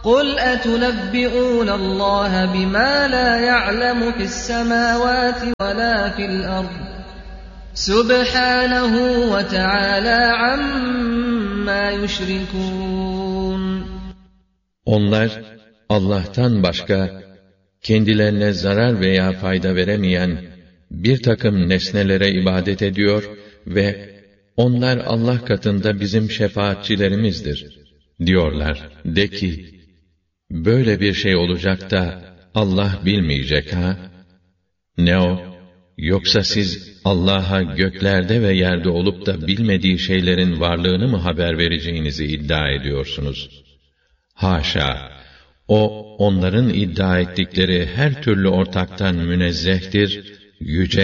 قُلْ أَتُنَبِّئُونَ اللّٰهَ بِمَا لَا يَعْلَمُ فِي السَّمَاوَاتِ وَلَا فِي الْأَرْضِ سُبْحَانَهُ وَتَعَالَى عَمَّا يُشْرِكُونَ. Onlar Allah'tan başka kendilerine zarar veya fayda veremeyen bir takım nesnelere ibadet ediyor ve onlar Allah katında bizim şefaatçilerimizdir diyorlar. De ki, böyle bir şey olacak da Allah bilmeyecek ha? Ne o? Yoksa siz Allah'a göklerde ve yerde olup da bilmediği şeylerin varlığını mı haber vereceğinizi iddia ediyorsunuz? Haşa! O, onların iddia ettikleri her türlü ortaktan münezzehtir, yüce